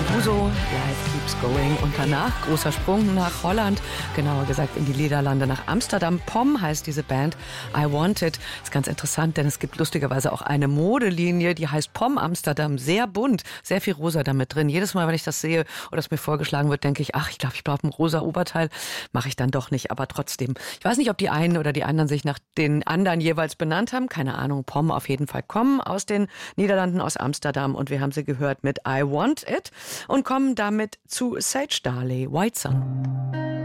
Owusu, Life Keeps Going. Und danach großer Sprung nach Holland, genauer gesagt in die Niederlande, nach Amsterdam. POM heißt diese Band. I Want It. Ist ganz interessant, denn es gibt lustigerweise auch eine Modelinie, die heißt POM Amsterdam. Sehr bunt, sehr viel rosa damit drin. Jedes Mal, wenn ich das sehe oder es mir vorgeschlagen wird, denke ich, ich glaube, ich brauche ein rosa Oberteil. Mache ich dann doch nicht, aber trotzdem. Ich weiß nicht, ob die einen oder die anderen sich nach den anderen jeweils benannt haben. Keine Ahnung. POM auf jeden Fall kommen aus den Niederlanden, aus Amsterdam. Und wir haben sie gehört mit I Want It und kommen damit zu Sage Darley, White Sun.